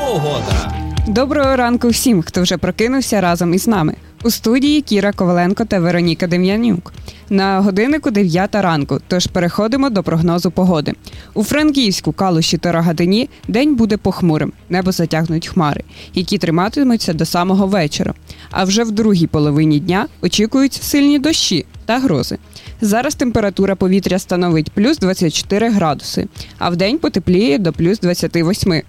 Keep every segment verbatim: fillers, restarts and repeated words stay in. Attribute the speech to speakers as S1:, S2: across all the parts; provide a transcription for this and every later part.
S1: Погода.
S2: Доброго ранку всім, хто вже прокинувся разом із нами. У студії Кіра Коваленко та Вероніка Дем'янюк. На годиннику дев'ята ранку, тож переходимо до прогнозу погоди. У Франківську, Калуші та Рогатині день буде похмурим, небо затягнуть хмари, які триматимуться до самого вечора. А вже в другій половині дня очікуються сильні дощі та грози. Зараз температура повітря становить плюс двадцять чотири градуси, а вдень потепліє до плюс двадцять вісім.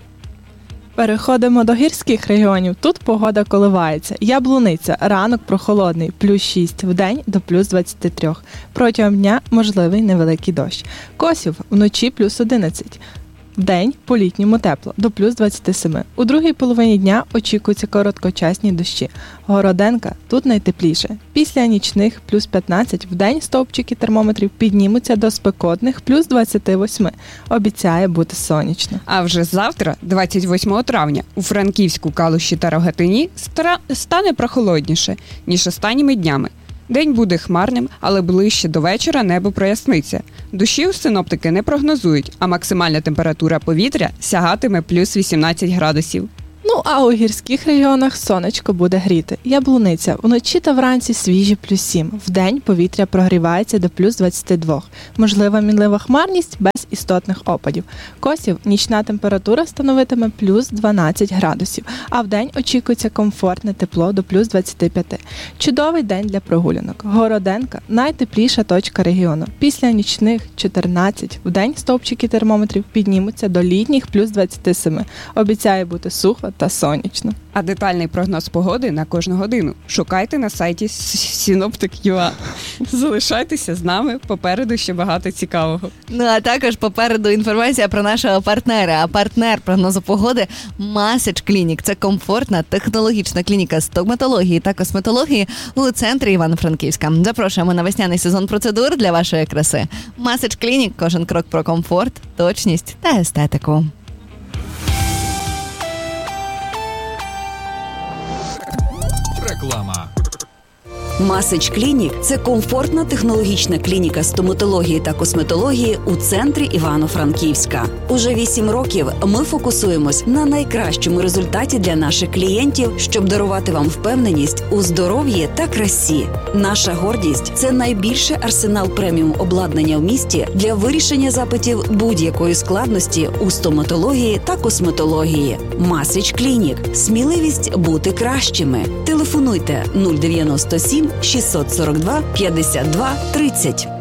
S3: Переходимо до гірських регіонів. Тут погода коливається. Яблуниця, ранок прохолодний, плюс шість, вдень до плюс двадцять три. Протягом дня можливий невеликий дощ. Косів, вночі плюс одинадцять. Вдень по-літньому тепло, до плюс двадцять сім. У другій половині дня очікуються короткочасні дощі. Городенка, тут найтепліше. Після нічних плюс п'ятнадцять, вдень стовпчики термометрів піднімуться до спекотних плюс двадцять вісім. Обіцяє бути сонячно.
S2: А вже завтра, двадцять восьмого травня, у Франківську, Калуші та Рогатині стра... стане прохолодніше, ніж останніми днями. День буде хмарним, але ближче до вечора небо проясниться. Дощів синоптики не прогнозують, а максимальна температура повітря сягатиме плюс вісімнадцять градусів.
S3: Ну, а у гірських регіонах сонечко буде гріти. Яблуниця. Вночі та вранці свіжі плюс сім. Вдень повітря прогрівається до плюс двадцять два. Можлива мінлива хмарність без істотних опадів. Косів. Нічна температура становитиме плюс дванадцять градусів, а вдень очікується комфортне тепло до плюс двадцять п'ять. Чудовий день для прогулянок. Городенка – найтепліша точка регіону. Після нічних чотирнадцять. Вдень стовпчики термометрів піднімуться до літніх плюс двадцять сім. Обіцяє бути сухо та сонячно.
S2: А детальний прогноз погоди на кожну годину шукайте на сайті синоптик крапка ю а. Залишайтеся з нами, попереду ще багато цікавого.
S4: Ну, а також попереду інформація про нашого партнера. А партнер прогнозу погоди – Масич Клінік. Це комфортна технологічна клініка стоматології та косметології у центрі Івано-Франківська. Запрошуємо на весняний сезон процедур для вашої краси. Масич Клінік – кожен крок про комфорт, точність та естетику.
S1: Реклама.
S5: Масич Клінік – це комфортна технологічна клініка стоматології та косметології у центрі Івано-Франківська. Уже вісім років ми фокусуємось на найкращому результаті для наших клієнтів, щоб дарувати вам впевненість у здоров'ї та красі. Наша гордість – це найбільший арсенал преміум обладнання в місті для вирішення запитів будь-якої складності у стоматології та косметології. Масич Клінік – сміливість бути кращими. Телефонуйте нуль дев'яносто сім шістсот сорок два п'ятдесят два тридцять.